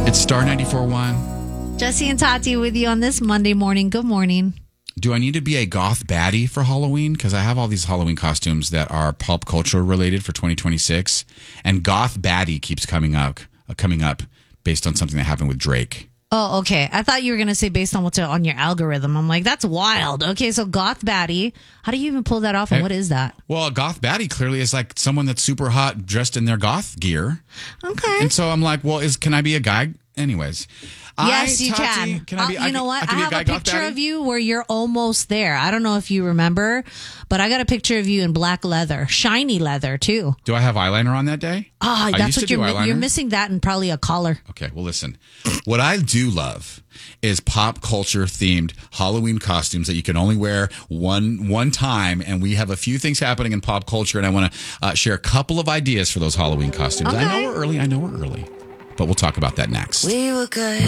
It's Star 94.1. Jesse and Tati with you on this Monday morning. Good morning. Do I need to be a goth baddie for Halloween? Because I have all these Halloween costumes that are pop culture related for 2026. And goth baddie keeps coming up based on something that happened with Drake. Oh, okay. I thought you were going to say based on what's on your algorithm. I'm like, that's wild. Okay, so goth baddie. How do you even pull that off, and what is that? Well, a goth baddie clearly is like someone that's super hot dressed in their goth gear. Okay. And so I'm like, well, can I be a guy? Anyways. Yes, you Tati, can. You know what? I have a goth picture baddie? of you where you're almost there. I don't know if you remember, but I got a picture of you in black leather, shiny leather too. Do I have eyeliner on that day? Ah, I that's used to what do you're eyeliner. you're missing that and probably a collar. Okay, well, listen. What I do love is pop culture themed Halloween costumes that you can only wear one time. And we have a few things happening in pop culture, and I want to share a couple of ideas for those Halloween costumes. Okay. I know we're early, but we'll talk about that next. We were good.